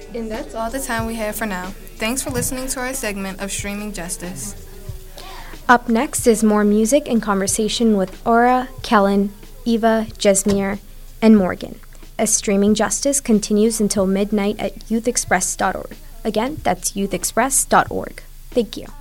And that's all the time we have for now. Thanks for listening to our segment of Streaming Justice. Up next is more music and conversation with Aura, Kellen, Eva, Jasmine, and Morgan, as Streaming Justice continues until midnight at youthexpress.org. Again, that's youthexpress.org. Thank you.